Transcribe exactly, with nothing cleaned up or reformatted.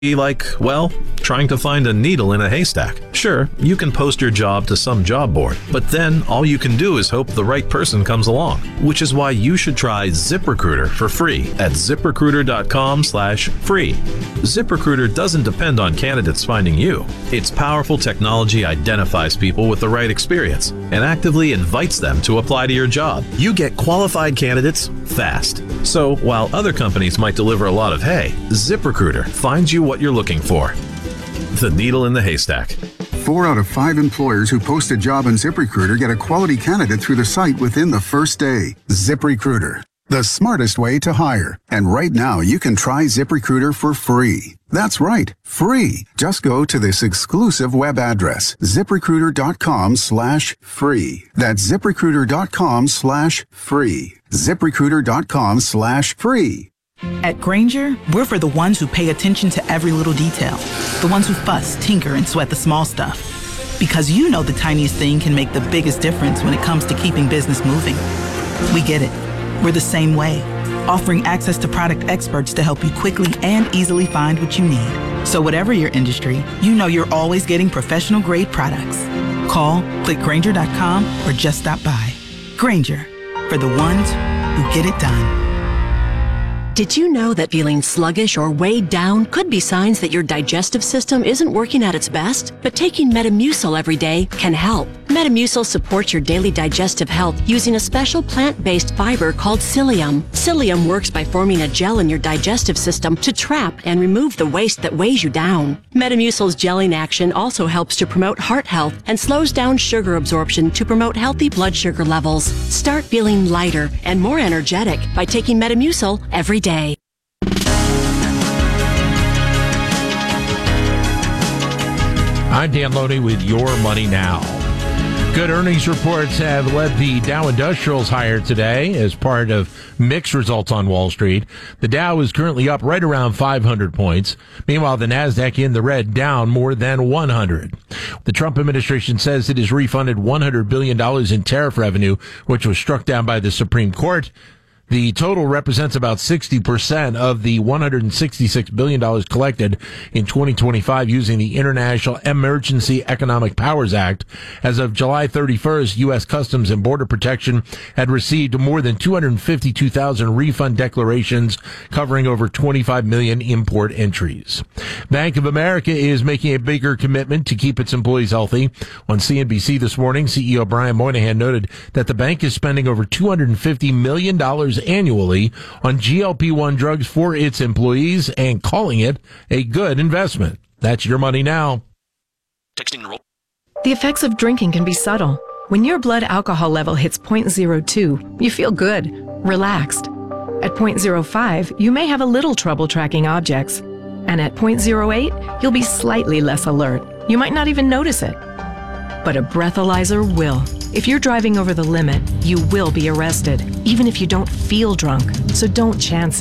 be like, well, trying to find a needle in a haystack. Sure, you can post your job to some job board, but then all you can do is hope the right person comes along, which is why you should try ZipRecruiter for free at ZipRecruiter.com slash free. ZipRecruiter doesn't depend on candidates finding you. Its powerful technology identifies people with the right experience and actively invites them to apply to your job. You get qualified candidates fast. So while other companies might deliver a lot of hay, ZipRecruiter finds you what you're looking for. The needle in the haystack. Four out of five employers who post a job on ZipRecruiter get a quality candidate through the site within the first day. ZipRecruiter, the smartest way to hire. And right now, you can try ZipRecruiter for free. That's right, free. Just go to this exclusive web address, ZipRecruiter.com slash free. That's ZipRecruiter.com slash free. ZipRecruiter.com slash free. At Grainger, we're for the ones who pay attention to every little detail. The ones who fuss, tinker, and sweat the small stuff. Because you know the tiniest thing can make the biggest difference when it comes to keeping business moving. We get it. We're the same way, offering access to product experts to help you quickly and easily find what you need. So whatever your industry, you know you're always getting professional-grade products. Call, click Grainger dot com, or just stop by. Grainger, for the ones who get it done. Did you know that feeling sluggish or weighed down could be signs that your digestive system isn't working at its best? But taking Metamucil every day can help. Metamucil supports your daily digestive health using a special plant-based fiber called psyllium. Psyllium works by forming a gel in your digestive system to trap and remove the waste that weighs you down. Metamucil's gelling action also helps to promote heart health and slows down sugar absorption to promote healthy blood sugar levels. Start feeling lighter and more energetic by taking Metamucil every day. I'm Dan Loney with Your Money Now. Good earnings reports have led the Dow Industrials higher today as part of mixed results on Wall Street. The Dow is currently up right around five hundred points. Meanwhile, the Nasdaq in the red, down more than one hundred. The Trump administration says it has refunded one hundred billion dollars in tariff revenue, which was struck down by the Supreme Court. The total represents about sixty percent of the one hundred sixty-six billion dollars collected in twenty twenty-five using the International Emergency Economic Powers Act. As of July thirty-first, U S Customs and Border Protection had received more than two hundred fifty-two thousand refund declarations covering over twenty-five million import entries. Bank of America is making a bigger commitment to keep its employees healthy. On C N B C this morning, C E O Brian Moynihan noted that the bank is spending over two hundred fifty million dollars annually on G L P one drugs for its employees and calling it a good investment. That's Your Money Now. Texting roll. The effects of drinking can be subtle. When your blood alcohol level hits zero point zero two, you feel good, relaxed. At zero point zero five, you may have a little trouble tracking objects. And at zero point zero eight, you'll be slightly less alert. You might not even notice it. But a breathalyzer will. If you're driving over the limit, you will be arrested, even if you don't feel drunk. So don't chance it.